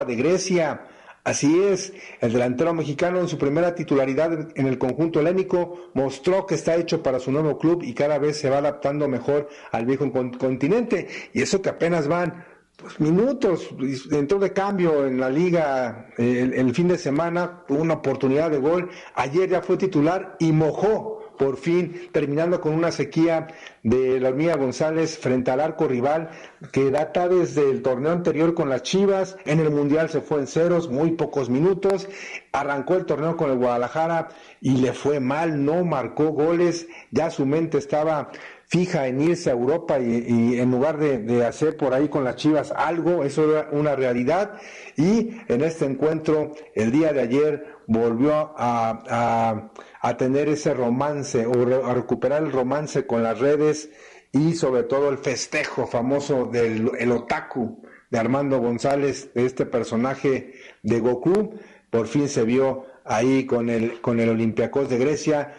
de Grecia. Así es, el delantero mexicano en su primera titularidad en el conjunto helénico mostró que está hecho para su nuevo club y cada vez se va adaptando mejor al viejo continente, y eso que apenas van pues minutos. Entró de cambio en la liga el fin de semana, tuvo una oportunidad de gol, ayer ya fue titular y mojó por fin, terminando con una sequía de la Hormiga González frente al arco rival que data desde el torneo anterior con las Chivas. En el Mundial se fue en ceros, muy pocos minutos, arrancó el torneo con el Guadalajara y le fue mal, no marcó goles, ya su mente estaba fija en irse a Europa y en lugar de hacer por ahí con las Chivas algo, eso era una realidad. Y en este encuentro, el día de ayer, volvió a tener ese romance, o a recuperar el romance con las redes, y sobre todo el festejo famoso del el otaku de Armando González, de este personaje de Goku. Por fin se vio ahí con el Olympiacos de Grecia,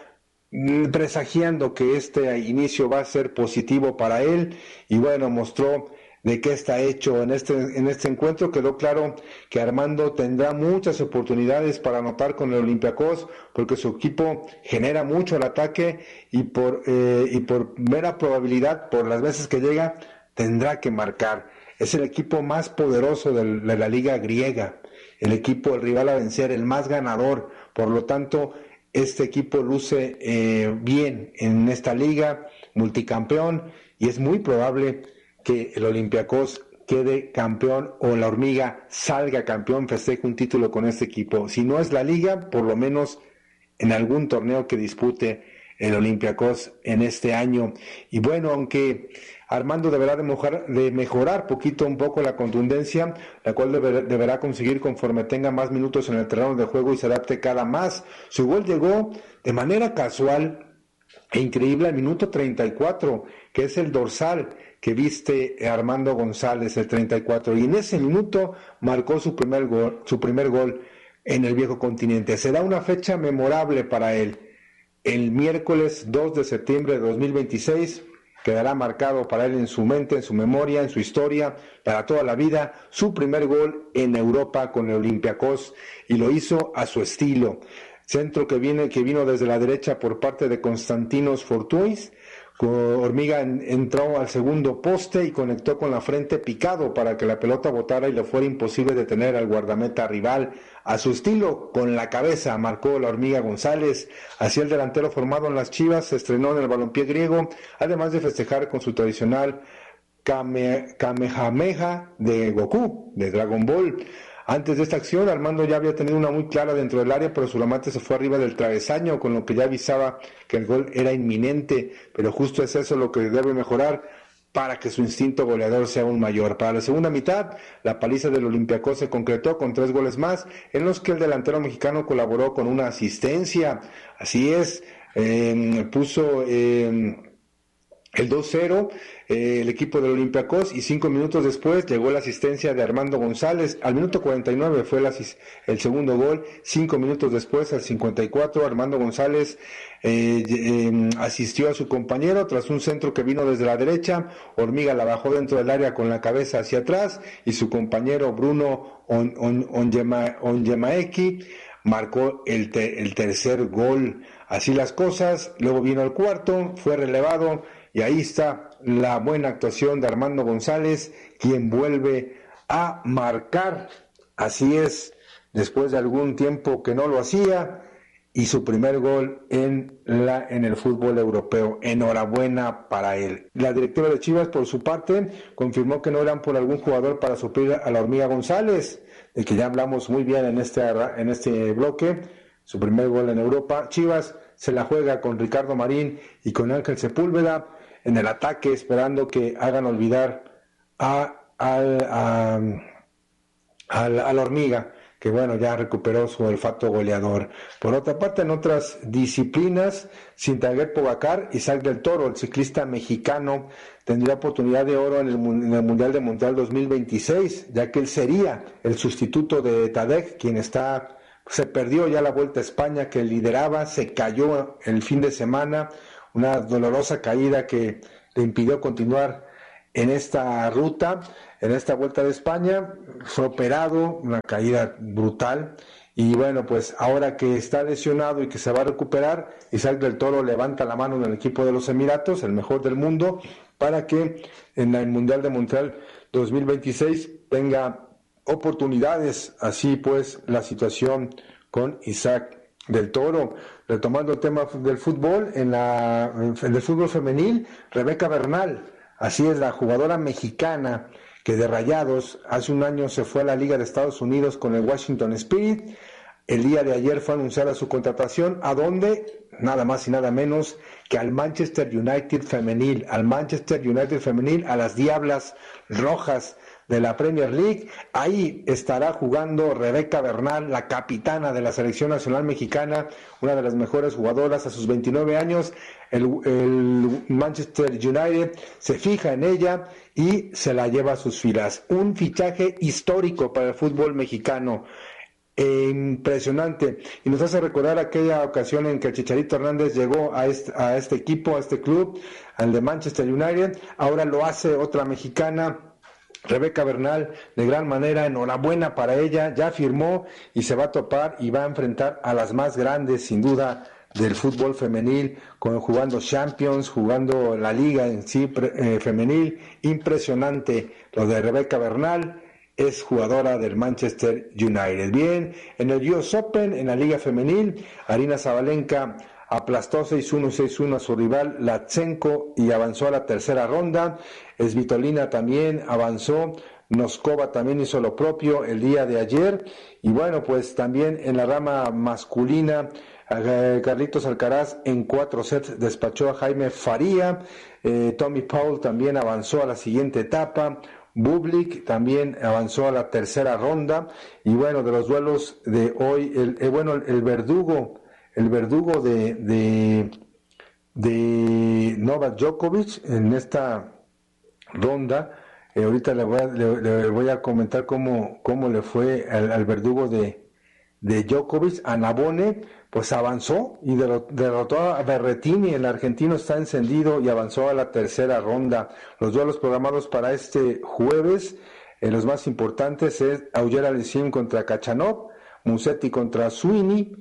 presagiando que este inicio va a ser positivo para él, y bueno, mostró de qué está hecho en este encuentro. Quedó claro que Armando tendrá muchas oportunidades para anotar con el Olympiacos, porque su equipo genera mucho el ataque, y por mera probabilidad, por las veces que llega, tendrá que marcar. Es el equipo más poderoso de la liga griega, el equipo, el rival a vencer, el más ganador. Por lo tanto, este equipo luce bien en esta liga, multicampeón, y es muy probable que el Olympiacos quede campeón o la Hormiga salga campeón, festeje un título con este equipo. Si no es la liga, por lo menos en algún torneo que dispute el Olympiacos en este año. Y bueno, aunque Armando deberá de mejorar un poco la contundencia, la cual deberá conseguir conforme tenga más minutos en el terreno de juego y se adapte cada más. Su gol llegó de manera casual e increíble al minuto 34, que es el dorsal que viste Armando González, el 34, y en ese minuto marcó su primer gol en el viejo continente. Será una fecha memorable para él. El miércoles 2 de septiembre de 2026 quedará marcado para él en su mente, en su memoria, en su historia, para toda la vida, su primer gol en Europa con el Olympiacos, y lo hizo a su estilo. Centro que vino desde la derecha por parte de Konstantinos Fortuis. Hormiga entró al segundo poste y conectó con la frente picado para que la pelota botara y le fuera imposible detener al guardameta rival. A su estilo, con la cabeza, marcó la Hormiga González. Así el delantero formado en las Chivas se estrenó en el balompié griego, además de festejar con su tradicional Kamehameha de Goku, de Dragon Ball. Antes de esta acción, Armando ya había tenido una muy clara dentro del área, pero su remate se fue arriba del travesaño, con lo que ya avisaba que el gol era inminente. Pero justo es eso lo que debe mejorar para que su instinto goleador sea aún mayor. Para la segunda mitad, la paliza del Olympiacos se concretó con 3 goles más, en los que el delantero mexicano colaboró con una asistencia. Así es, puso el 2-0 el equipo del Olympiacos, y 5 minutos después llegó la asistencia de Armando González. Al minuto 49 fue el segundo gol. 5 minutos después, al 54, Armando González asistió a su compañero tras un centro que vino desde la derecha. Hormiga la bajó dentro del área con la cabeza hacia atrás, y su compañero Bruno Onyemaeki marcó el tercer gol. Así las cosas. Luego vino el cuarto, fue relevado, y ahí está la buena actuación de Armando González, quien vuelve a marcar. Así es, después de algún tiempo que no lo hacía, y su primer gol en el fútbol europeo. Enhorabuena para él. La directiva de Chivas, por su parte, confirmó que no eran por algún jugador para suplir a la Hormiga González, de que ya hablamos muy bien en este bloque. Su primer gol en Europa. Chivas se la juega con Ricardo Marín y con Ángel Sepúlveda en el ataque, esperando que hagan olvidar a la Hormiga, que bueno, ya recuperó su olfato goleador. Por otra parte, en otras disciplinas, Sintaguet Pogacar, Isaac del Toro, el ciclista mexicano, tendría oportunidad de oro en el Mundial de Montreal 2026, ya que él sería el sustituto de Tadej, quien se perdió ya la Vuelta a España que lideraba, se cayó el fin de semana, una dolorosa caída que le impidió continuar en esta ruta, en esta Vuelta de España. Fue operado, una caída brutal. Y bueno, pues ahora que está lesionado y que se va a recuperar, Isaac del Toro levanta la mano en el equipo de los Emiratos, el mejor del mundo, para que en el Mundial de Montreal 2026 tenga oportunidades. Así pues, la situación con Isaac del Toro. Retomando el tema del fútbol, en el fútbol femenil, Rebeca Bernal, así es, la jugadora mexicana que de Rayados hace un año se fue a la Liga de Estados Unidos con el Washington Spirit. El día de ayer fue anunciada su contratación, ¿a dónde? Nada más y nada menos que al Manchester United femenil, a las Diablas Rojas de la Premier League. Ahí estará jugando Rebeca Bernal, la capitana de la selección nacional mexicana, una de las mejores jugadoras a sus 29 años. El Manchester United se fija en ella y se la lleva a sus filas. Un fichaje histórico para el fútbol mexicano. Impresionante, y nos hace recordar aquella ocasión en que el Chicharito Hernández llegó a este equipo, a este club, al de Manchester United. Ahora lo hace otra mexicana, Rebeca Bernal, de gran manera. Enhorabuena para ella, ya firmó y se va a topar y va a enfrentar a las más grandes, sin duda, del fútbol femenil, jugando Champions, jugando la liga en sí femenil. Impresionante lo de Rebeca Bernal. Es jugadora del Manchester United. Bien, en el US Open, en la liga femenil, Aryna Sabalenka aplastó 6-1, 6-1 a su rival Latsenko y avanzó a la tercera ronda. Svitolina también avanzó. Noskova también hizo lo propio el día de ayer. Y bueno, pues también en la rama masculina, Carlitos Alcaraz en 4 sets despachó a Jaime Faría. Tommy Paul también avanzó a la siguiente etapa. Bublik también avanzó a la tercera ronda. Y bueno, de los duelos de hoy, el verdugo de Novak Djokovic en esta ronda, ahorita le voy a comentar cómo le fue al verdugo de Djokovic. A Nabone, pues avanzó y derrotó a Berrettini. El argentino está encendido y avanzó a la tercera ronda. Los duelos programados para este jueves, los más importantes es Auger Aliassime contra Khachanov, Musetti contra Sweeney,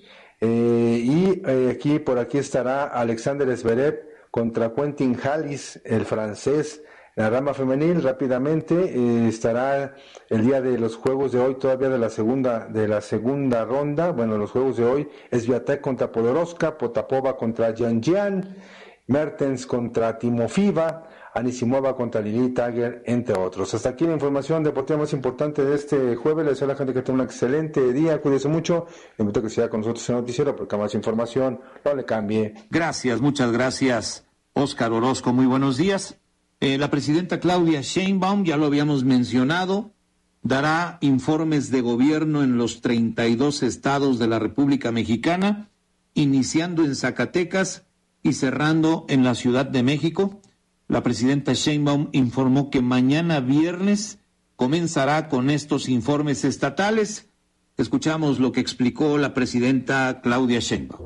por aquí estará Alexander Zverev contra Quentin Halys, el francés. En la rama femenil, rápidamente, estará el día de los juegos de hoy, todavía de la segunda ronda. Bueno, los juegos de hoy es Swiatek contra Podoroska, Potapova contra Jian, Mertens contra Timofeva, Anisimova contra Lili Tagger, entre otros. Hasta aquí la información deportiva más importante de este jueves. Les deseo a la gente que tenga un excelente día, cuídese mucho. Le invito a que siga con nosotros en el noticiero, porque más información no le cambie. Gracias, muchas gracias, Óscar Orozco. Muy buenos días. La presidenta Claudia Sheinbaum, ya lo habíamos mencionado, dará informes de gobierno en los 32 estados de la República Mexicana, iniciando en Zacatecas y cerrando en la Ciudad de México. La presidenta Sheinbaum informó que mañana viernes comenzará con estos informes estatales. Escuchamos lo que explicó la presidenta Claudia Sheinbaum.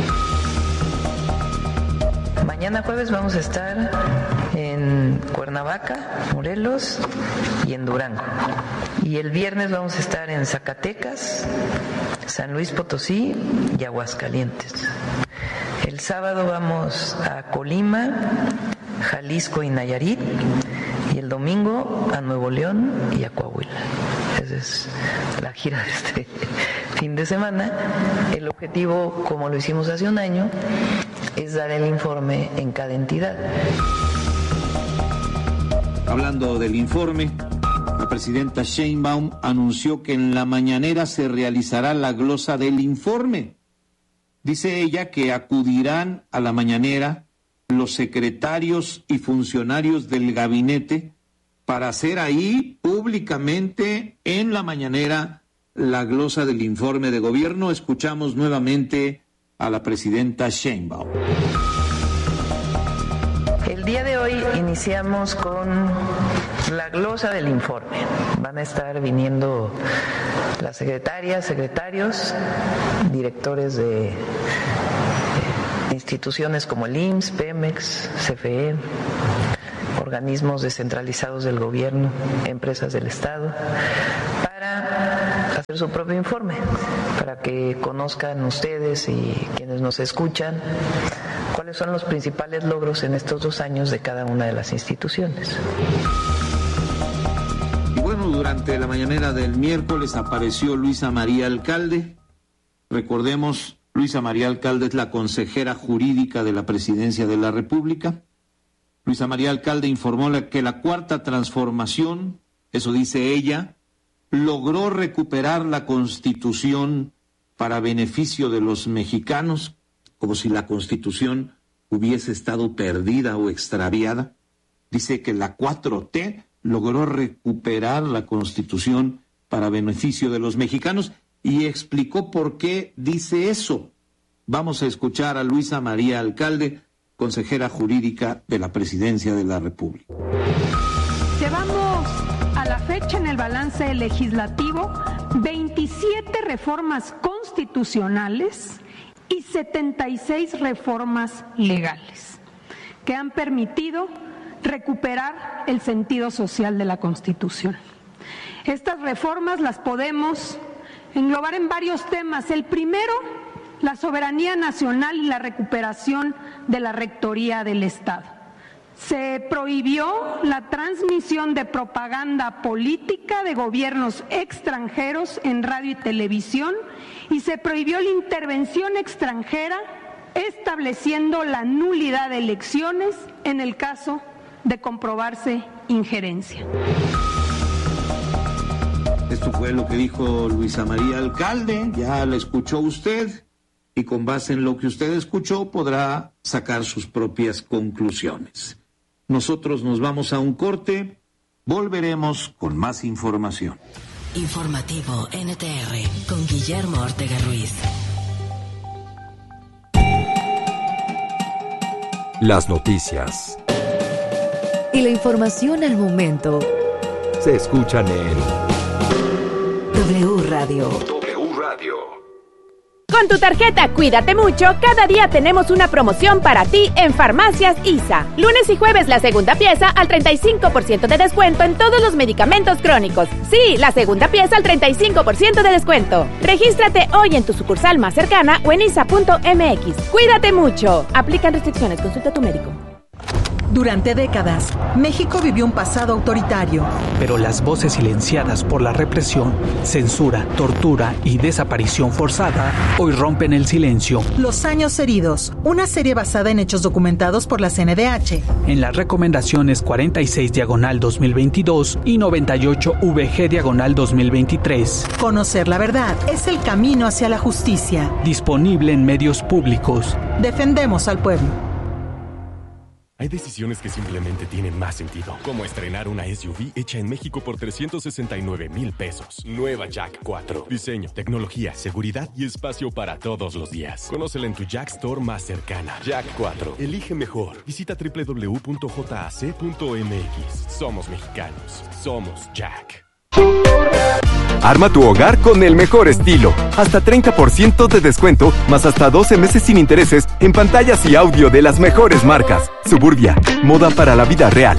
Mañana jueves vamos a estar en Cuernavaca, Morelos y en Durango. Y el viernes vamos a estar en Zacatecas, San Luis Potosí y Aguascalientes. El sábado vamos a Colima, Jalisco y Nayarit. Y el domingo a Nuevo León y a Coahuila. Esa es la gira de este fin de semana. El objetivo, como lo hicimos hace un año, es dar el informe en cada entidad. Hablando del informe, la presidenta Sheinbaum anunció que en la mañanera se realizará la glosa del informe. Dice ella que acudirán a la mañanera los secretarios y funcionarios del gabinete para hacer ahí públicamente en la mañanera la glosa del informe de gobierno. Escuchamos nuevamente a la presidenta Sheinbaum. El día de hoy iniciamos con la glosa del informe. Van a estar viniendo las secretarias, secretarios, directores de instituciones como el IMSS, Pemex, CFE, organismos descentralizados del gobierno, empresas del Estado, para hacer su propio informe, para que conozcan ustedes y quienes nos escuchan cuáles son los principales logros en estos 2 años de cada una de las instituciones. Y bueno, durante la mañanera del miércoles apareció Luisa María Alcalde. Recordemos, Luisa María Alcalde es la consejera jurídica de la Presidencia de la República. Luisa María Alcalde informó que la Cuarta Transformación, eso dice ella, logró recuperar la Constitución para beneficio de los mexicanos, como si la Constitución hubiese estado perdida o extraviada. Dice que la 4T logró recuperar la Constitución para beneficio de los mexicanos y explicó por qué dice eso. Vamos a escuchar a Luisa María Alcalde, consejera jurídica de la Presidencia de la República. Llevamos a la fecha en el balance legislativo 27 reformas constitucionales y 76 reformas legales que han permitido recuperar el sentido social de la Constitución. Estas reformas las podemos englobar en varios temas. El primero, la soberanía nacional y la recuperación de la rectoría del Estado. Se prohibió la transmisión de propaganda política de gobiernos extranjeros en radio y televisión y se prohibió la intervención extranjera, estableciendo la nulidad de elecciones en el caso de comprobarse injerencia. Esto fue lo que dijo Luisa María Alcalde, ya la escuchó usted y con base en lo que usted escuchó podrá sacar sus propias conclusiones. Nosotros nos vamos a un corte, volveremos con más información. Informativo NTR con Guillermo Ortega Ruiz. Las noticias y la información al momento se escuchan en W Radio. Con tu tarjeta Cuídate Mucho, cada día tenemos una promoción para ti en Farmacias ISA. Lunes y jueves la segunda pieza al 35% de descuento en todos los medicamentos crónicos. Sí, la segunda pieza al 35% de descuento. Regístrate hoy en tu sucursal más cercana o en isa.mx. Cuídate mucho. Aplican restricciones. Consulta a tu médico. Durante décadas, México vivió un pasado autoritario. Pero las voces silenciadas por la represión, censura, tortura y desaparición forzada hoy rompen el silencio. Los años heridos, una serie basada en hechos documentados por la CNDH. En las recomendaciones 46/2022 y 98VG/2023. Conocer la verdad es el camino hacia la justicia. Disponible en medios públicos. Defendemos al pueblo. Hay decisiones que simplemente tienen más sentido, como estrenar una SUV hecha en México por 369,000 pesos. Nueva Jack 4. Diseño, tecnología, seguridad y espacio para todos los días. Conócela en tu Jack Store más cercana. Jack 4. Elige mejor. Visita www.jac.mx. Somos mexicanos. Somos Jack. Arma tu hogar con el mejor estilo. Hasta 30% de descuento, más hasta 12 meses sin intereses en pantallas y audio de las mejores marcas. Suburbia, moda para la vida real.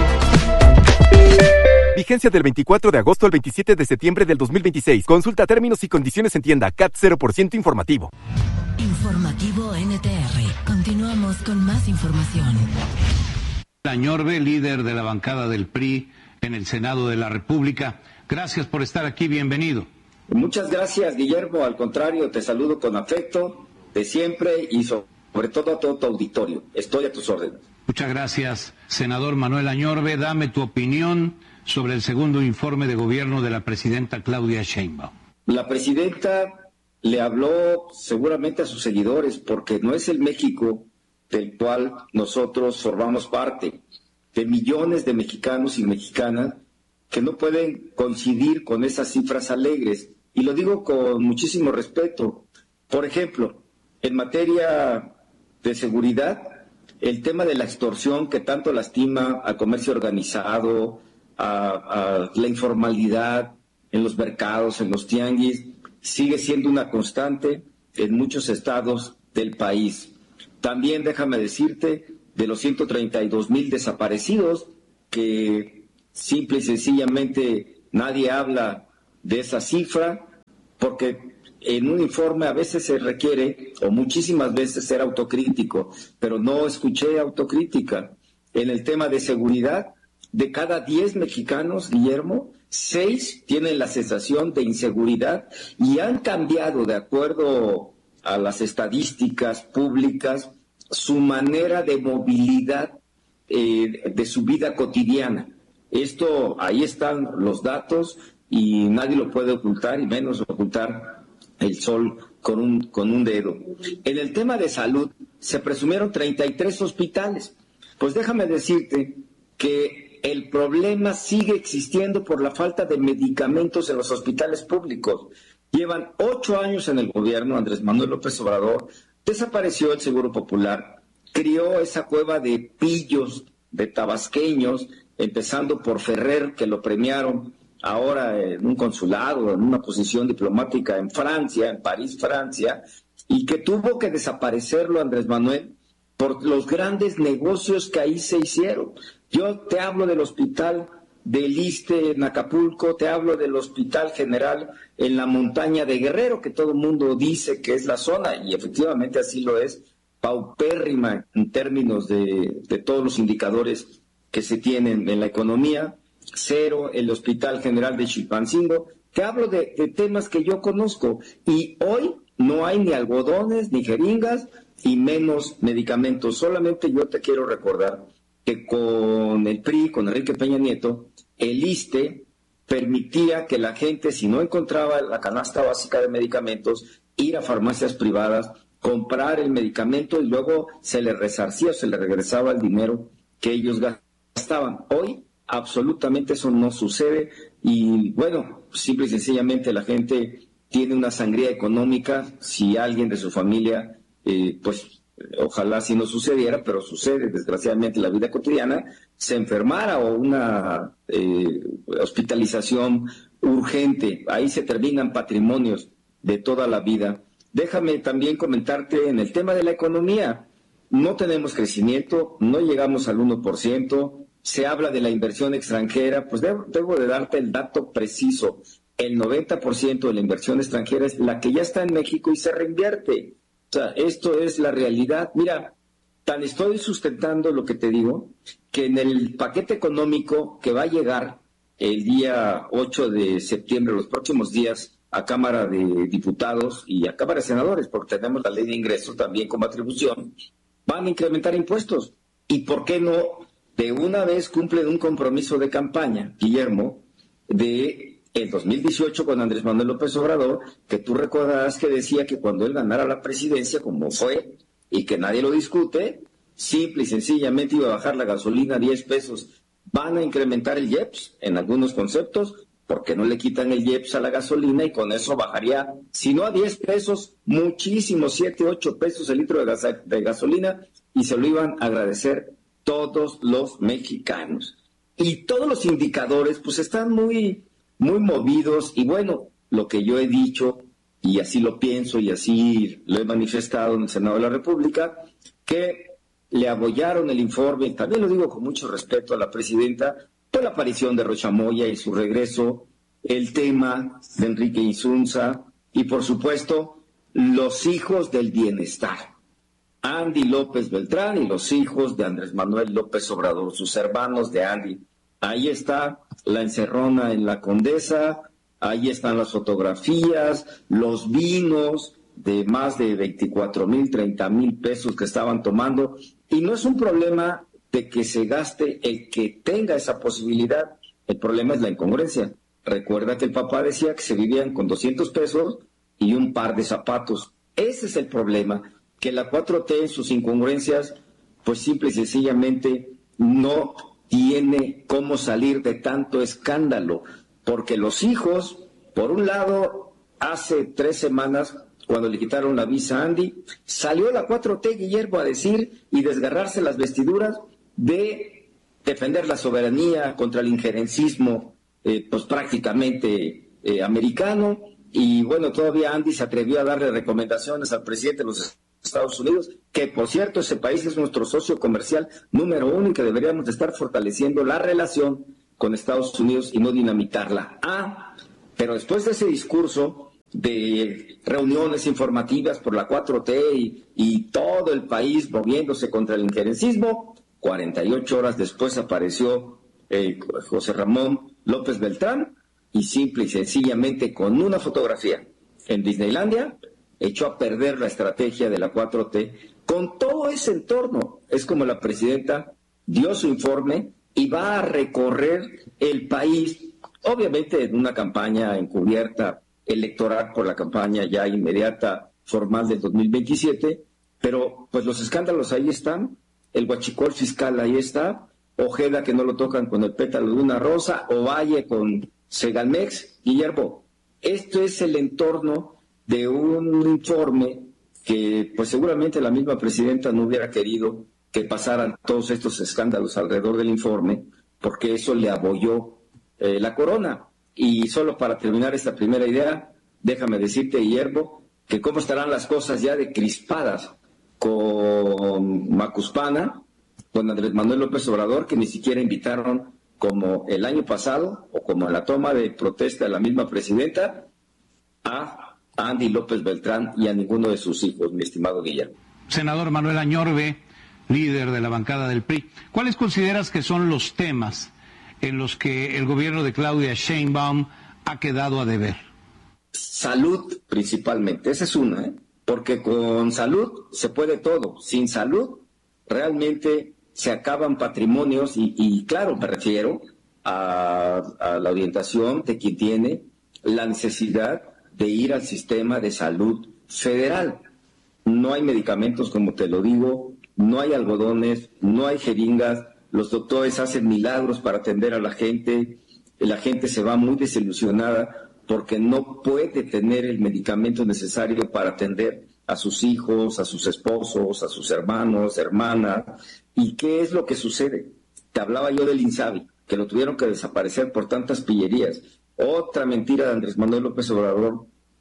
Vigencia del 24 de agosto al 27 de septiembre del 2026. Consulta términos y condiciones en tienda. CAT 0% informativo. Informativo NTR. Continuamos con más información. Añorbe, líder de la bancada del PRI en el Senado de la República. Gracias por estar aquí, bienvenido. Muchas gracias, Guillermo, al contrario, te saludo con afecto, de siempre y sobre todo a todo tu auditorio. Estoy a tus órdenes. Muchas gracias, senador Manuel Añorbe. Dame tu opinión sobre el segundo informe de gobierno de la presidenta Claudia Sheinbaum. La presidenta le habló seguramente a sus seguidores porque no es el México del cual nosotros formamos parte, de millones de mexicanos y mexicanas que no pueden coincidir con esas cifras alegres. Y lo digo con muchísimo respeto. Por ejemplo, en materia de seguridad, el tema de la extorsión que tanto lastima al comercio organizado, a la informalidad en los mercados, en los tianguis, sigue siendo una constante en muchos estados del país. También déjame decirte de los 132,000 desaparecidos que simple y sencillamente nadie habla de esa cifra, porque en un informe a veces se requiere, o muchísimas veces, ser autocrítico, pero no escuché autocrítica. En el tema de seguridad, de cada 10 mexicanos, Guillermo, 6 tienen la sensación de inseguridad y han cambiado, de acuerdo a las estadísticas públicas, su manera de movilidad de su vida cotidiana. Esto, ahí están los datos y nadie lo puede ocultar, y menos ocultar el sol con un dedo. En el tema de salud, se presumieron 33 hospitales. Pues déjame decirte que el problema sigue existiendo por la falta de medicamentos en los hospitales públicos. Llevan 8 años en el gobierno, Andrés Manuel López Obrador, desapareció el Seguro Popular, crió esa cueva de pillos, de tabasqueños, empezando por Ferrer, que lo premiaron ahora en un consulado, en una posición diplomática en Francia, en París, Francia, y que tuvo que desaparecerlo Andrés Manuel por los grandes negocios que ahí se hicieron. Yo te hablo del hospital del ISSSTE en Acapulco, te hablo del Hospital General en la montaña de Guerrero, que todo el mundo dice que es la zona, y efectivamente así lo es, paupérrima en términos de todos los indicadores que se tienen en la economía. Cero, el Hospital General de Chilpancingo. Te hablo de temas que yo conozco, y hoy no hay ni algodones, ni jeringas, y menos medicamentos. Solamente yo te quiero recordar que con el PRI, con Enrique Peña Nieto, el ISSSTE permitía que la gente, si no encontraba la canasta básica de medicamentos, ir a farmacias privadas, comprar el medicamento y luego se le resarcía, se le regresaba el dinero que ellos gastaban. Hoy absolutamente eso no sucede, y bueno, simple y sencillamente la gente tiene una sangría económica. Si alguien de su familia, pues ojalá si no sucediera, pero sucede desgraciadamente en la vida cotidiana, se enfermara o una hospitalización urgente, ahí se terminan patrimonios de toda la vida. Déjame también comentarte en el tema de la economía. No tenemos crecimiento, no llegamos al 1%, se habla de la inversión extranjera, pues debo de darte el dato preciso. El 90% de la inversión extranjera es la que ya está en México y se reinvierte. O sea, esto es la realidad. Mira, tan estoy sustentando lo que te digo, que en el paquete económico que va a llegar el día 8 de septiembre, los próximos días, a Cámara de Diputados y a Cámara de Senadores, porque tenemos la ley de ingresos también como atribución, van a incrementar impuestos. ¿Y por qué no de una vez cumplen un compromiso de campaña, Guillermo, de el 2018 con Andrés Manuel López Obrador, que tú recordarás que decía que cuando él ganara la presidencia, como fue, y que nadie lo discute, simple y sencillamente iba a bajar la gasolina a 10 pesos. Van a incrementar el IEPS en algunos conceptos, porque no le quitan el IEPS a la gasolina, y con eso bajaría, si no a 10 pesos, muchísimo, 7, 8 pesos el litro de gasolina, y se lo iban a agradecer todos los mexicanos. Y todos los indicadores pues están muy movidos, y bueno, lo que yo he dicho, y así lo pienso y así lo he manifestado en el Senado de la República, que le apoyaron el informe, también lo digo con mucho respeto a la presidenta, por la aparición de Rocha Moya y su regreso, el tema de Enrique Insunza y por supuesto los hijos del bienestar. Andy López Beltrán y los hijos de Andrés Manuel López Obrador, sus hermanos de Andy. Ahí está la encerrona en la Condesa, ahí están las fotografías, los vinos de más de 24,000, 30,000 pesos que estaban tomando. Y no es un problema de que se gaste el que tenga esa posibilidad, el problema es la incongruencia. Recuerda que el papá decía que se vivían con 200 pesos y un par de zapatos. Ese es el problema, que la 4T en sus incongruencias, pues simple y sencillamente no tiene cómo salir de tanto escándalo, porque los hijos, por un lado, hace 3 semanas, cuando le quitaron la visa a Andy, salió la 4T, Guillermo, a decir y desgarrarse las vestiduras de defender la soberanía contra el injerencismo, pues prácticamente americano, y bueno, todavía Andy se atrevió a darle recomendaciones al presidente de los Estados Unidos, que por cierto ese país es nuestro socio comercial número 1 y que deberíamos de estar fortaleciendo la relación con Estados Unidos y no dinamitarla. Pero después de ese discurso de reuniones informativas por la 4T y todo el país moviéndose contra el injerencismo, 48 horas después apareció José Ramón López Beltrán y simple y sencillamente con una fotografía en Disneylandia echó a perder la estrategia de la 4T con todo ese entorno. Es como la presidenta dio su informe y va a recorrer el país, obviamente en una campaña encubierta electoral por la campaña ya inmediata formal del 2027, pero pues los escándalos ahí están, el huachicol fiscal ahí está, Ojeda que no lo tocan con el pétalo de una rosa, Ovalle con Segalmex. Guillermo, esto es el entorno de un informe que pues seguramente la misma presidenta no hubiera querido que pasaran todos estos escándalos alrededor del informe, porque eso le abolló la corona. Y solo para terminar esta primera idea, déjame decirte, Guillermo, que cómo estarán las cosas ya de crispadas con Macuspana, con Andrés Manuel López Obrador, que ni siquiera invitaron como el año pasado, o como en la toma de protesta de la misma presidenta, a Andy López Beltrán y a ninguno de sus hijos, mi estimado Guillermo. Senador Manuel Añorbe, líder de la bancada del PRI, ¿cuáles consideras que son los temas en los que el gobierno de Claudia Sheinbaum ha quedado a deber? Salud, principalmente, esa es una, porque con salud se puede todo, sin salud realmente se acaban patrimonios y claro, me refiero a la orientación de quien tiene la necesidad de ir al sistema de salud federal. No hay medicamentos, como te lo digo, no hay algodones, no hay jeringas, los doctores hacen milagros para atender a la gente se va muy desilusionada porque no puede tener el medicamento necesario para atender a sus hijos, a sus esposos, a sus hermanos, hermanas. ¿Y qué es lo que sucede? Te hablaba yo del INSABI, que lo tuvieron que desaparecer por tantas pillerías. Otra mentira de Andrés Manuel López Obrador,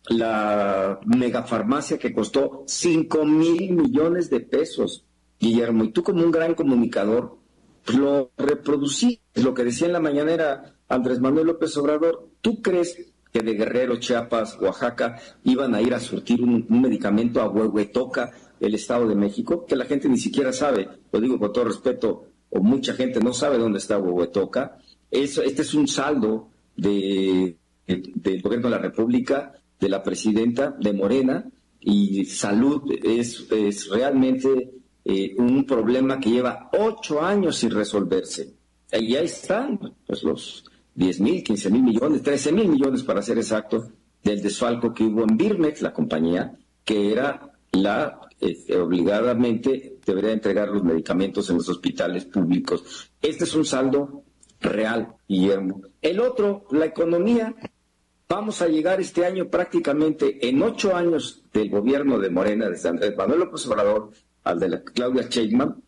la megafarmacia que costó 5,000 millones de pesos, Guillermo, y tú como un gran comunicador, pues lo reproducí, lo que decía en la mañanera Andrés Manuel López Obrador. ¿Tú crees que de Guerrero, Chiapas, Oaxaca iban a ir a surtir un medicamento a Huehuetoca, el Estado de México? Que la gente ni siquiera sabe, lo digo con todo respeto, o mucha gente no sabe dónde está Huehuetoca. Este es un saldo del gobierno de la República, de la presidenta, de Morena, y salud es realmente un problema que lleva 8 años sin resolverse. Y ahí están pues los 10,000, 15,000 millones, 13,000 millones para ser exacto, del desfalco que hubo en Birmex, la compañía, que era la obligadamente debería entregar los medicamentos en los hospitales públicos. Este es un saldo real, Guillermo. El otro, la economía. Vamos a llegar este año prácticamente en 8 años del gobierno de Morena, desde Andrés Manuel López Obrador al de la Claudia Sheinbaum,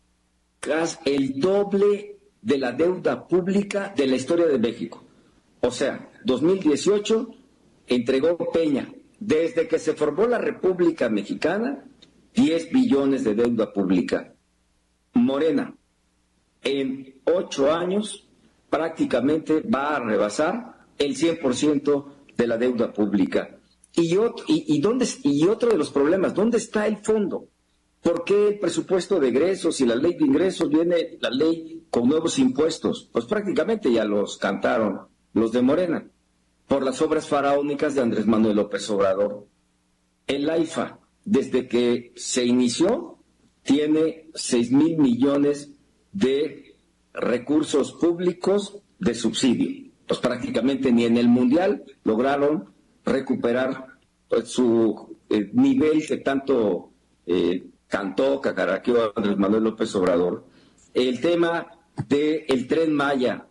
casi el doble de la deuda pública de la historia de México. O sea, 2018 entregó Peña, desde que se formó la República Mexicana, 10 billones de deuda pública. Morena, en 8 años, prácticamente va a rebasar el 100% de la deuda pública. Y otro de los problemas, ¿dónde está el fondo? ¿Por qué el presupuesto de egresos y la ley de ingresos viene la ley con nuevos impuestos? Pues prácticamente ya los cantaron los de Morena, por las obras faraónicas de Andrés Manuel López Obrador. El AIFA, desde que se inició, tiene 6,000 millones de recursos públicos de subsidio. Pues prácticamente ni en el Mundial lograron recuperar pues, su nivel que tanto cantó, cacaraqueó Andrés Manuel López Obrador. El tema del Tren Maya,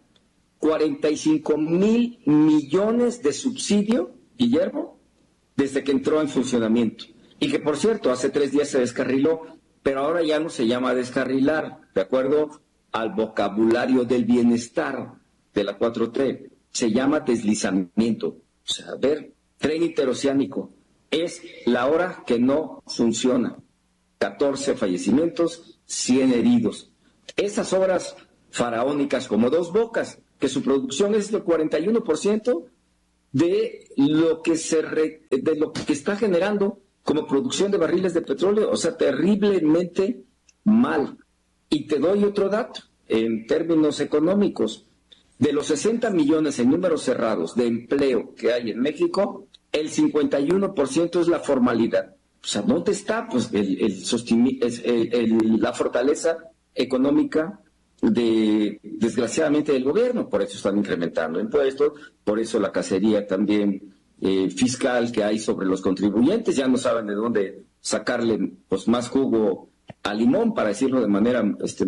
45,000 millones de subsidio, Guillermo, desde que entró en funcionamiento. Y que, por cierto, hace 3 días se descarriló, pero ahora ya no se llama descarrilar, de acuerdo al vocabulario del bienestar de la 4T, se llama deslizamiento. O sea, a ver, tren interoceánico, es la hora que no funciona. 14 fallecimientos, 100 heridos. Esas obras faraónicas como Dos Bocas, que su producción es del 41% de lo que está generando como producción de barriles de petróleo, o sea, terriblemente mal. Y te doy otro dato, en términos económicos, de los 60 millones en números cerrados de empleo que hay en México, el 51% es la formalidad. O sea, ¿dónde está pues la fortaleza económica desgraciadamente del gobierno? Por eso están incrementando impuestos, por eso la cacería también fiscal que hay sobre los contribuyentes, ya no saben de dónde sacarle pues más jugo al limón, para decirlo de manera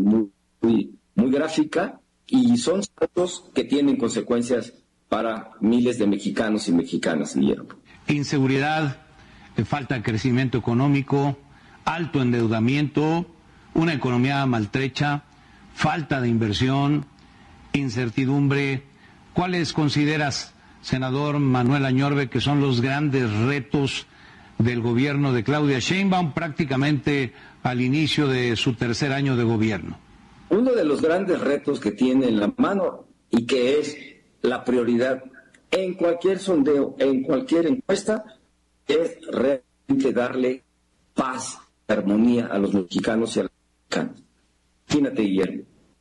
muy gráfica, y son saltos que tienen consecuencias para miles de mexicanos y mexicanas, Guillermo. Inseguridad, falta de crecimiento económico, alto endeudamiento, una economía maltrecha, falta de inversión, incertidumbre. ¿Cuáles consideras, senador Manuel Añorbe, que son los grandes retos del gobierno de Claudia Sheinbaum prácticamente al inicio de su tercer año de gobierno? Uno de los grandes retos que tiene en la mano y que es la prioridad en cualquier sondeo, en cualquier encuesta, es realmente darle paz, armonía a los mexicanos y a los mexicanos. Imagínate, Guillermo,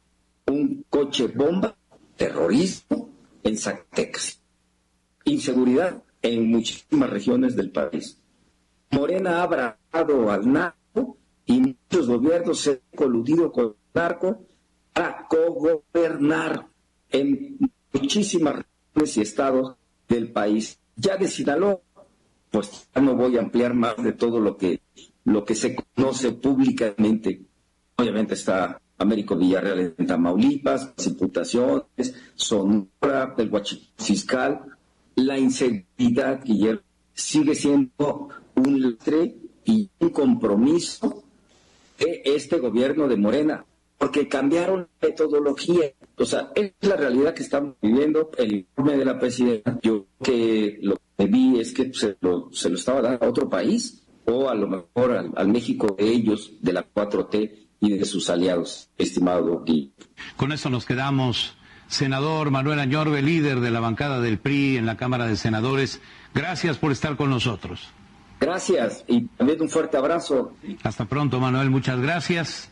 un coche bomba, terrorismo en Zacatecas, inseguridad en muchísimas regiones del país. Morena ha abrazado al narco y muchos gobiernos se han coludido con el narco para cogobernar en muchísimas regiones y estados del país. Ya de Sinaloa, pues ya no voy a ampliar más de todo lo que se conoce públicamente. Obviamente está Américo Villarreal en Tamaulipas, las imputaciones, Sonora, el huachicoleo fiscal. La inseguridad, Guillermo, sigue siendo un lastre y un compromiso de este gobierno de Morena, porque cambiaron la metodología. O sea, es la realidad que estamos viviendo. El informe de la presidenta, yo que lo que vi es que se lo estaba dando a otro país, o a lo mejor al México de ellos, de la 4T y de sus aliados, estimado Guillermo. Con eso nos quedamos. Senador Manuel Añorbe, líder de la bancada del PRI en la Cámara de Senadores, gracias por estar con nosotros. Gracias, y también un fuerte abrazo. Hasta pronto, Manuel, muchas gracias.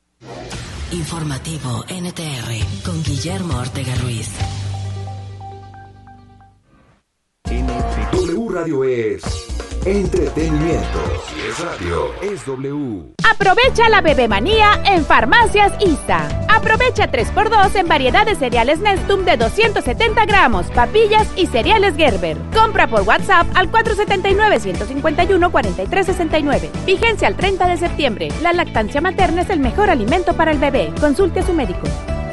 Informativo NTR con Guillermo Ortega Ruiz. W Radio es entretenimiento. Si es radio, es W. Aprovecha la bebemanía en Farmacias ISA. Aprovecha 3x2 en variedad de cereales Nestum de 270 gramos, papillas y cereales Gerber. Compra por WhatsApp al 479-151-4369. Vigencia al 30 de septiembre. La lactancia materna es el mejor alimento para el bebé. Consulte a su médico.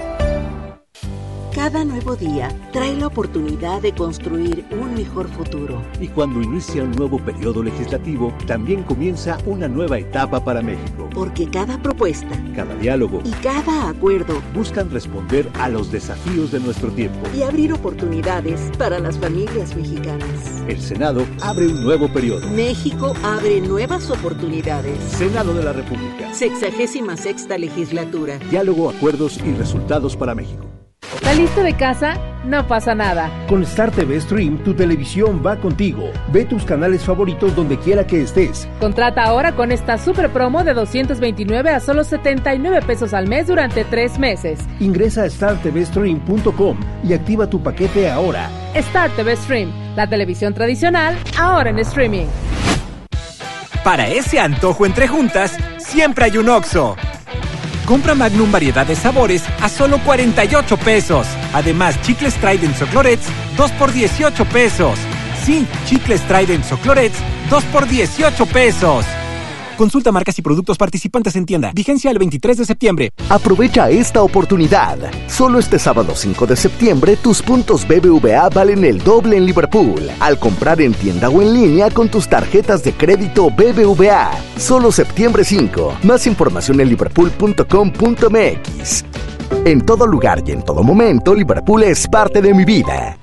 Cada nuevo día trae la oportunidad de construir un mejor futuro. Y cuando inicia un nuevo periodo legislativo, también comienza una nueva etapa para México. Porque cada propuesta, cada diálogo y cada acuerdo buscan responder a los desafíos de nuestro tiempo y abrir oportunidades para las familias mexicanas. El Senado abre un nuevo periodo. México abre nuevas oportunidades. Senado de la República. 66ª legislatura. Diálogo, acuerdos y resultados para México. ¿Saliste de casa? No pasa nada. Con Star TV Stream, tu televisión va contigo. Ve tus canales favoritos donde quiera que estés. Contrata ahora con esta super promo de 229 a solo 79 pesos al mes durante 3 meses. Ingresa a startvstream.com y activa tu paquete ahora. Star TV Stream, la televisión tradicional, ahora en streaming. Para ese antojo entre juntas, siempre hay un Oxxo. Compra Magnum variedad de sabores a solo 48 pesos. Además, chicles Trident o Clorets, 2 por 18 pesos. Sí, chicles Trident o Clorets, 2 por 18 pesos. Consulta marcas y productos participantes en tienda. Vigencia el 23 de septiembre. Aprovecha esta oportunidad. Solo este sábado 5 de septiembre, tus puntos BBVA valen el doble en Liverpool. Al comprar en tienda o en línea con tus tarjetas de crédito BBVA. Solo septiembre 5. Más información en liverpool.com.mx. En todo lugar y en todo momento, Liverpool es parte de mi vida.